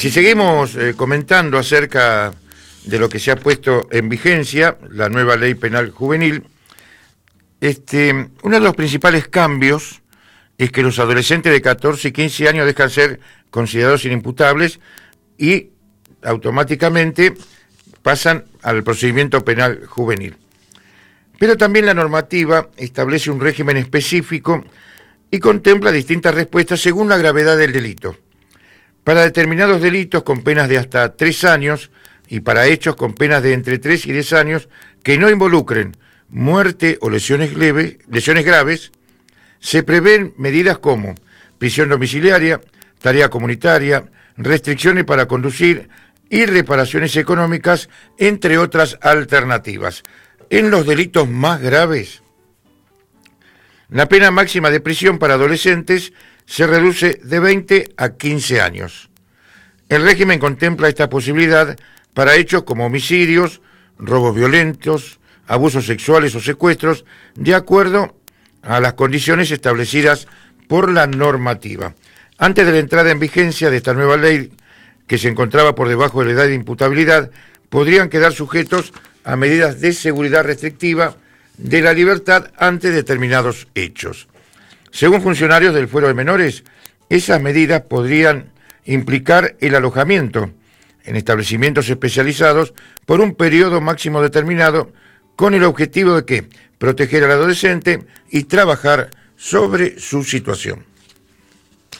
Si seguimos comentando acerca de lo que se ha puesto en vigencia, la nueva ley penal juvenil, uno de los principales cambios es que los adolescentes de 14 y 15 años dejan ser considerados inimputables y automáticamente pasan al procedimiento penal juvenil. Pero también la normativa establece un régimen específico y contempla distintas respuestas según la gravedad del delito. Para determinados delitos con penas de hasta 3 años y para hechos con penas de entre 3 y 10 años que no involucren muerte o lesiones graves, se prevén medidas como prisión domiciliaria, tarea comunitaria, restricciones para conducir y reparaciones económicas, entre otras alternativas. En los delitos más graves, la pena máxima de prisión para adolescentes se reduce de 20 a 15 años. El régimen contempla esta posibilidad para hechos como homicidios, robos violentos, abusos sexuales o secuestros, de acuerdo a las condiciones establecidas por la normativa. Antes de la entrada en vigencia de esta nueva ley, que se encontraba por debajo de la edad de imputabilidad, podrían quedar sujetos a medidas de seguridad restrictiva de la libertad ante determinados hechos. Según funcionarios del Fuero de Menores, esas medidas podrían implicar el alojamiento en establecimientos especializados por un periodo máximo determinado con el objetivo de proteger al adolescente y trabajar sobre su situación.